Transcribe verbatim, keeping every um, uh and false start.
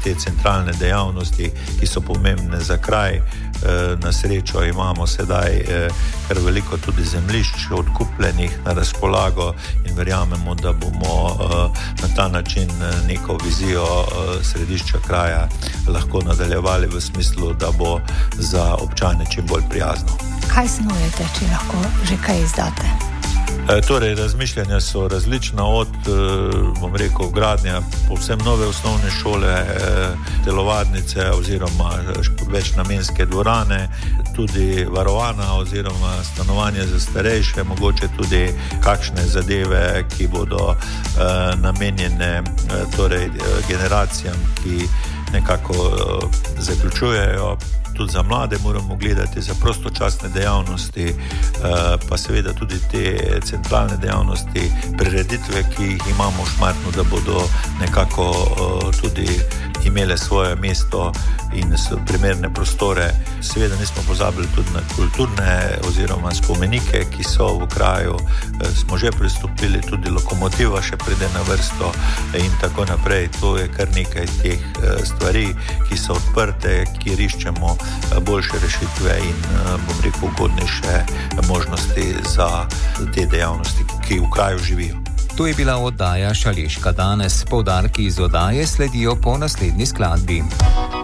te centralne dejavnosti, ki so pomembne za kraj. Na srečo imamo sedaj kar veliko tudi zemljišč odkupljenih na razpolago in verjamemo, da bomo na ta način neko vizijo središča kraja lahko nadaljevali v smislu, da bo za občane čim bolj prijazno. Kaj snujete, če lahko že kaj izdate? Torej, razmišljanja so različna od, bom rekel, gradnja povsem nove osnovne šole, telovadnice oziroma večnamenske dvorane, tudi varovana oziroma stanovanje za starejše, mogoče tudi kakšne zadeve, ki bodo namenjene torej, generacijam, ki nekako zaključujejo. Tudi za mlade moramo gledati, za prostočasne dejavnosti, pa seveda tudi te centralne dejavnosti, prireditve, ki jih imamo v Šmartnu, da bodo nekako tudi imele svoje mesto in primerne prostore. Seveda nismo pozabili tudi na kulturne oziroma spomenike, ki so v kraju. Smo že pristopili, tudi lokomotiva še pride na vrsto in tako naprej. To je kar nekaj teh stvari, ki so odprte, kjer iščemo boljše rešitve in, bom rekel, ugodnejše možnosti za te dejavnosti, ki v kraju živijo. To je bila oddaja Šaleška danes. Poudarki iz oddaje sledijo po naslednji skladbi.